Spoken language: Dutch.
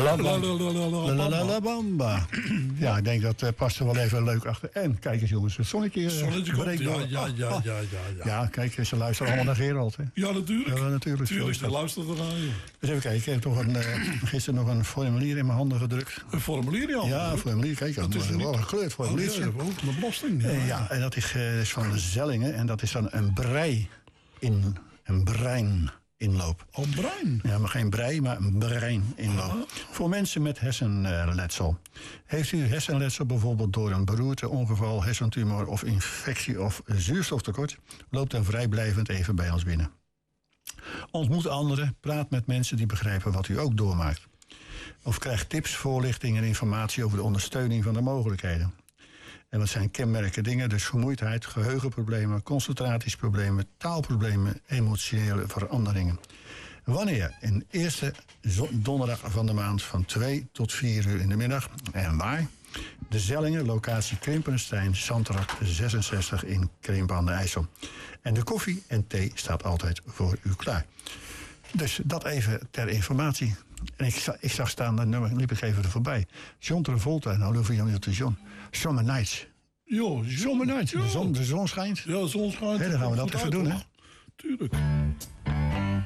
La bamba. Ja, ik denk dat past er wel even leuk achter. En kijk eens jongens, het zonnetje breekt door. Ja. Ja, kijk, ze luisteren allemaal naar Gerald. Hè? Ja, natuurlijk. Ja, natuurlijk. Ze luisteren ernaar, joh. Dus even kijken, ik heb toch gisteren nog een formulier in mijn handen gedrukt. Een formulier, ja? Ja, een formulier. Kijk, dat is wel een gekleurd formuliertje. Oh, ja, de belasting. Ja, en dat is van de Zellingen. En dat is dan een breininloop. Oh, brein? Ja, maar geen brei, maar een breininloop. Voor mensen met hersenletsel. Heeft u hersenletsel bijvoorbeeld door een beroerte, ongeval, hersentumor of infectie of zuurstoftekort, loopt dan vrijblijvend even bij ons binnen. Ontmoet anderen, praat met mensen die begrijpen wat u ook doormaakt. Of krijg tips, voorlichting en informatie over de ondersteuning van de mogelijkheden. En wat zijn kenmerken dingen? Dus vermoeidheid, geheugenproblemen, concentratieproblemen, taalproblemen, emotionele veranderingen. Wanneer? In de eerste donderdag van de maand van 2 tot 4 uur in de middag. En waar? De Zellingen, locatie Krimpenstein, Zandrak 66 in Krimpen aan de IJssel. En de koffie en thee staat altijd voor u klaar. Dus dat even ter informatie. En ik zag staan, dat nummer liep ik even er voorbij. John Travolta en Olivia Newton-John. Summer Nights. Jo, Summer Nights. De zon schijnt. Ja, de zon schijnt. Dan gaan we dat even doen, hè? Tuurlijk.